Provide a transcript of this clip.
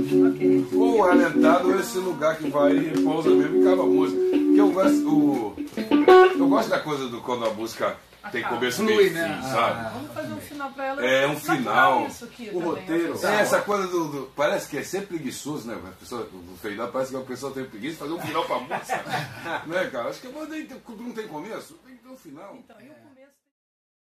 Ok. Ou o alentado ou esse lugar que vai e pousa mesmo e acaba a música. Porque eu gosto da coisa do quando a música tem começo, meio e fim, né? sabe? Vamos fazer um final pra ela. É um final. Isso aqui O também, roteiro. assim. É, essa coisa parece que é sempre preguiçoso, né? A pessoa, no final parece que a pessoa tem preguiça de fazer um final pra música. Né, cara? Acho que não tem começo, tem que ter um final. Então, e o começo?